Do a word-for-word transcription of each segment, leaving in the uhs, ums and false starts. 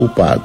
culpado.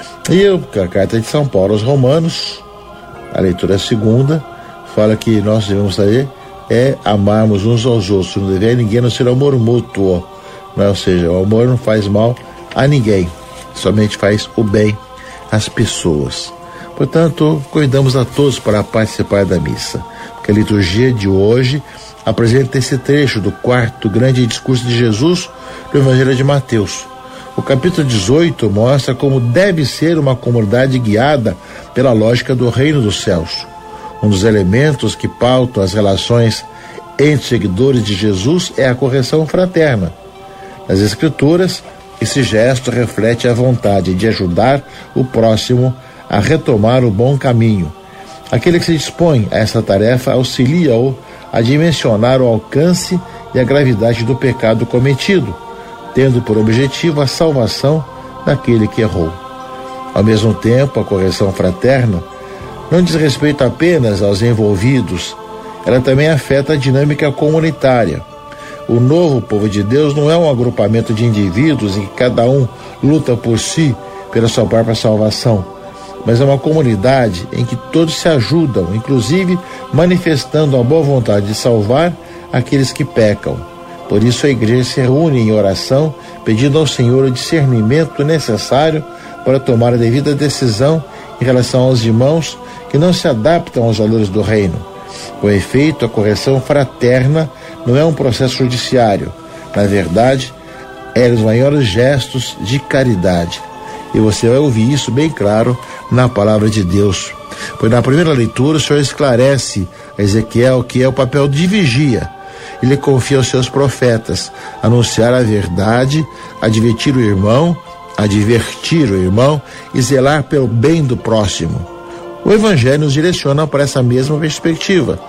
E a carta de São Paulo aos Romanos, a leitura segunda, fala que nós devemos saber é amarmos uns aos outros, não deve ninguém não ser amor mútuo, né? Ou seja, o amor não faz mal a ninguém, somente faz o bem às pessoas. Portanto, convidamos a todos para participar da missa, porque a liturgia de hoje apresenta esse trecho do quarto grande discurso de Jesus do Evangelho de Mateus. O capítulo dezoito mostra como deve ser uma comunidade guiada pela lógica do reino dos céus. Um dos elementos que pautam as relações entre seguidores de Jesus é a correção fraterna. Nas Escrituras, esse gesto reflete a vontade de ajudar o próximo a retomar o bom caminho. Aquele que se dispõe a essa tarefa auxilia-o a dimensionar o alcance e a gravidade do pecado cometido, tendo por objetivo a salvação daquele que errou. Ao mesmo tempo, a correção fraterna não diz respeito apenas aos envolvidos, ela também afeta a dinâmica comunitária. O novo povo de Deus não é um agrupamento de indivíduos em que cada um luta por si, pela sua própria salvação, mas é uma comunidade em que todos se ajudam, inclusive manifestando a boa vontade de salvar aqueles que pecam. Por isso a igreja se reúne em oração, pedindo ao Senhor o discernimento necessário para tomar a devida decisão em relação aos irmãos que não se adaptam aos valores do reino. Com efeito, a correção fraterna não é um processo judiciário. Na verdade, é um dos maiores gestos de caridade. E você vai ouvir isso bem claro na palavra de Deus. Pois na primeira leitura o Senhor esclarece a Ezequiel que é o papel de vigia. Ele confia aos seus profetas anunciar a verdade, advertir o irmão, advertir o irmão e zelar pelo bem do próximo. O Evangelho nos direciona para essa mesma perspectiva.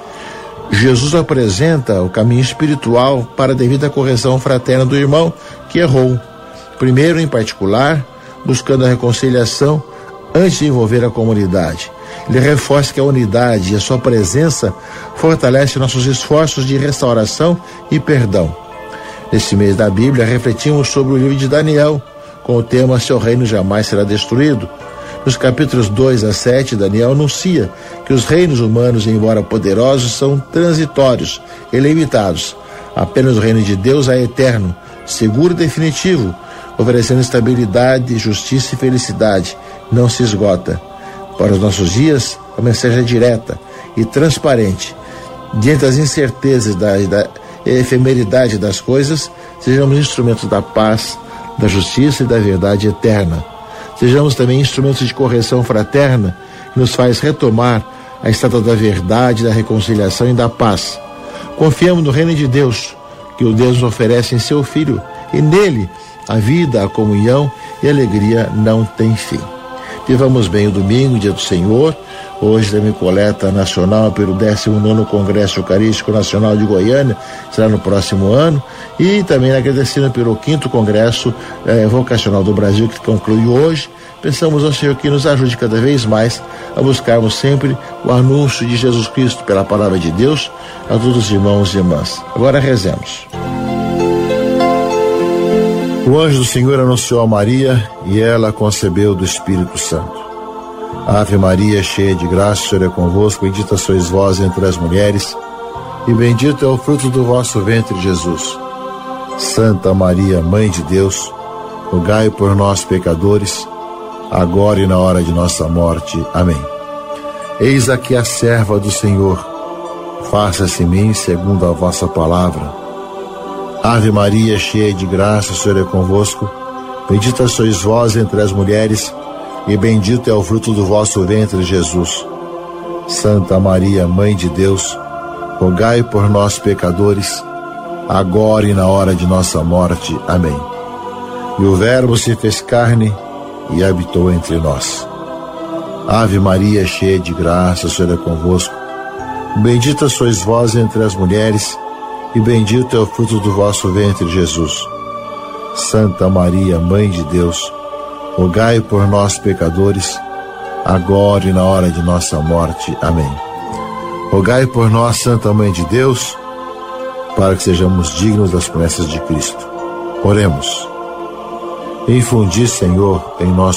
Jesus apresenta o caminho espiritual para a devida correção fraterna do irmão que errou. Primeiro, em particular, buscando a reconciliação antes de envolver a comunidade. Ele reforça que a unidade e a sua presença fortalece nossos esforços de restauração e perdão. Nesse mês da Bíblia, refletimos sobre o livro de Daniel, com o tema Seu Reino Jamais Será Destruído. Nos capítulos dois a sete, Daniel anuncia que os reinos humanos, embora poderosos, são transitórios e limitados. Apenas o reino de Deus é eterno, seguro e definitivo, oferecendo estabilidade, justiça e felicidade. Não se esgota. Para os nossos dias, a mensagem é direta e transparente. Diante das incertezas da, da efemeridade das coisas, sejamos instrumentos da paz, da justiça e da verdade eterna. Sejamos também instrumentos de correção fraterna que nos faz retomar a estrada da verdade, da reconciliação e da paz. Confiamos no reino de Deus, que o Deus nos oferece em seu Filho, e nele a vida, a comunhão e a alegria não tem fim. Vivamos bem o domingo, dia do Senhor. Hoje também coleta nacional pelo décimo nono Congresso Eucarístico Nacional de Goiânia, será no próximo ano, e também agradecendo pelo quinto Congresso eh, Vocacional do Brasil, que conclui hoje. Pensamos ao Senhor que nos ajude cada vez mais a buscarmos sempre o anúncio de Jesus Cristo pela palavra de Deus a todos os irmãos e irmãs. Agora rezemos. O anjo do Senhor anunciou a Maria e ela concebeu do Espírito Santo. Ave Maria, cheia de graça, o Senhor é convosco, bendita sois vós entre as mulheres, e bendito é o fruto do vosso ventre, Jesus. Santa Maria, Mãe de Deus, rogai por nós, pecadores, agora e na hora de nossa morte. Amém. Eis aqui a serva do Senhor, faça-se em mim segundo a vossa palavra. Ave Maria, cheia de graça, o Senhor é convosco, bendita sois vós entre as mulheres, e bendito é o fruto do vosso ventre, Jesus. Santa Maria, Mãe de Deus, rogai por nós, pecadores, agora e na hora de nossa morte. Amém. E o Verbo se fez carne e habitou entre nós. Ave Maria, cheia de graça, o Senhor é convosco, bendita sois vós entre as mulheres, e bendito é o fruto do vosso ventre, Jesus. Santa Maria, Mãe de Deus, rogai por nós, pecadores, agora e na hora de nossa morte. Amém. Rogai por nós, Santa Mãe de Deus, para que sejamos dignos das promessas de Cristo. Oremos. Infundi, Senhor, em nosso